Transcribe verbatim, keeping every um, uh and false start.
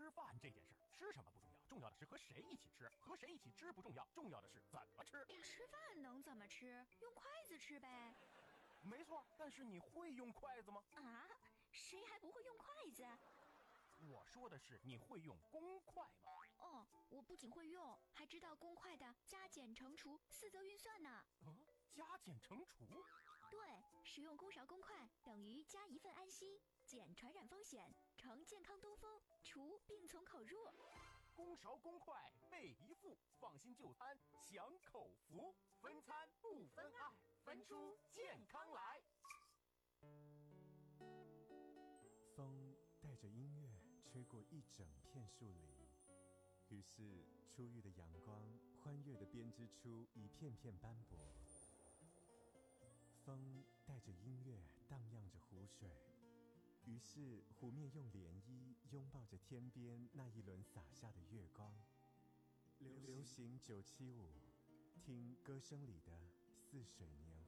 吃饭这件事儿，吃什么不重要，重要的是和谁一起吃。和谁一起吃不重要，重要的是怎么吃。 吃饭能怎么吃？用筷子吃呗。 没错，但是你会用筷子吗？ 啊，谁还不会用筷子？ 我说的是你会用公筷吗？ 哦，我不仅会用，还知道公筷的加减乘除四则运算呢。 嗯，加减乘除？ 对，使用公勺公筷等于加一份安心，减传染风险，乘健康东风，除病从口入。 公勺公筷备一副，放心就餐享口福，分餐不分爱，分出健康来。 风带着音乐吹过一整片树林，于是初遇的阳光欢悦地编织出一片片斑驳。风带着音乐荡漾着湖水，于是湖面用涟漪拥抱着天边那一轮洒下的月光。流行九七五，听歌声里的似水年